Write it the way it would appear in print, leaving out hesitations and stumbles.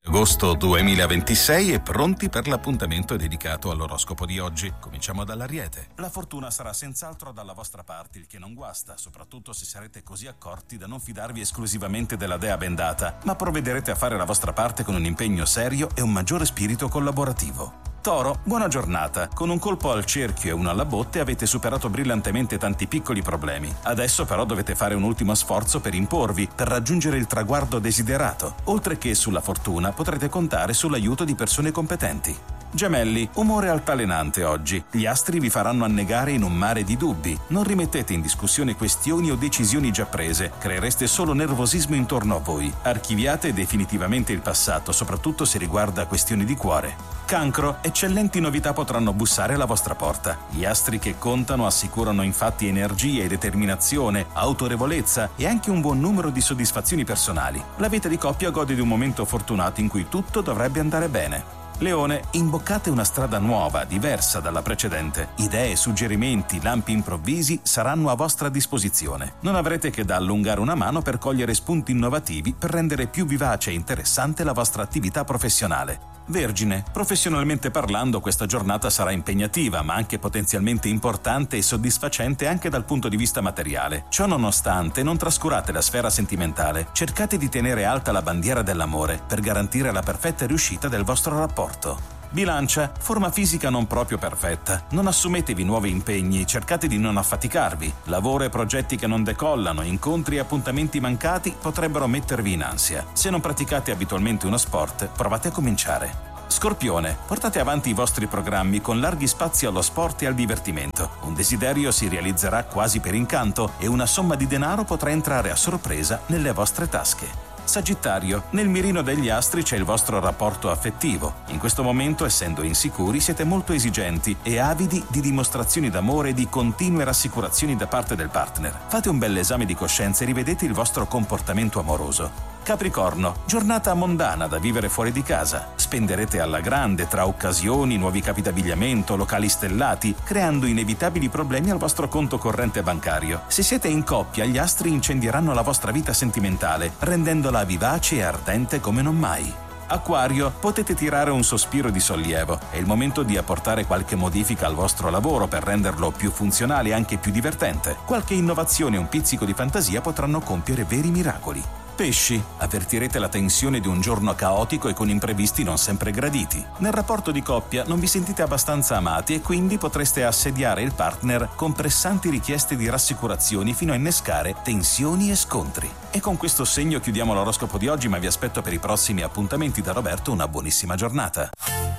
Agosto 2026 e pronti per l'appuntamento dedicato all'oroscopo di oggi. Cominciamo dall'Ariete. La fortuna sarà senz'altro dalla vostra parte, il che non guasta, soprattutto se sarete così accorti da non fidarvi esclusivamente della dea bendata, ma provvederete a fare la vostra parte con un impegno serio e un maggiore spirito collaborativo. Toro, buona giornata. Con un colpo al cerchio e uno alla botte avete superato brillantemente tanti piccoli problemi. Adesso però dovete fare un ultimo sforzo per imporvi, per raggiungere il traguardo desiderato. Oltre che sulla fortuna, potrete contare sull'aiuto di persone competenti. Gemelli, umore altalenante oggi. Gli astri vi faranno annegare in un mare di dubbi. Non rimettete in discussione questioni o decisioni già prese. Creereste solo nervosismo intorno a voi. Archiviate definitivamente il passato, soprattutto se riguarda questioni di cuore. Cancro, eccellenti novità potranno bussare alla vostra porta. Gli astri che contano assicurano infatti energia e determinazione, autorevolezza e anche un buon numero di soddisfazioni personali. La vita di coppia gode di un momento fortunato in cui tutto dovrebbe andare bene. Leone, imboccate una strada nuova, diversa dalla precedente. Idee, suggerimenti, lampi improvvisi saranno a vostra disposizione. Non avrete che da allungare una mano per cogliere spunti innovativi per rendere più vivace e interessante la vostra attività professionale. Vergine, professionalmente parlando questa giornata sarà impegnativa, ma anche potenzialmente importante e soddisfacente anche dal punto di vista materiale. Ciò nonostante, non trascurate la sfera sentimentale. Cercate di tenere alta la bandiera dell'amore per garantire la perfetta riuscita del vostro rapporto. Bilancia, forma fisica non proprio perfetta. Non assumetevi nuovi impegni, cercate di non affaticarvi. Lavoro e progetti che non decollano, incontri e appuntamenti mancati potrebbero mettervi in ansia. Se non praticate abitualmente uno sport, provate a cominciare. Scorpione, portate avanti i vostri programmi con larghi spazi allo sport e al divertimento. Un desiderio si realizzerà quasi per incanto e una somma di denaro potrà entrare a sorpresa nelle vostre tasche. Sagittario, nel mirino degli astri c'è il vostro rapporto affettivo. In questo momento, essendo insicuri, siete molto esigenti e avidi di dimostrazioni d'amore e di continue rassicurazioni da parte del partner. Fate un bell'esame di coscienza e rivedete il vostro comportamento amoroso. Capricorno, giornata mondana da vivere fuori di casa. Spenderete alla grande tra occasioni, nuovi capi d'abbigliamento, locali stellati, creando inevitabili problemi al vostro conto corrente bancario. Se siete in coppia, gli astri incendieranno la vostra vita sentimentale, rendendola vivace e ardente come non mai. Acquario, potete tirare un sospiro di sollievo. È il momento di apportare qualche modifica al vostro lavoro per renderlo più funzionale e anche più divertente. Qualche innovazione e un pizzico di fantasia potranno compiere veri miracoli. Pesci, avvertirete la tensione di un giorno caotico e con imprevisti non sempre graditi. Nel rapporto di coppia non vi sentite abbastanza amati e quindi potreste assediare il partner con pressanti richieste di rassicurazioni fino a innescare tensioni e scontri. E con questo segno chiudiamo l'oroscopo di oggi, ma vi aspetto per i prossimi appuntamenti. Da Roberto una buonissima giornata.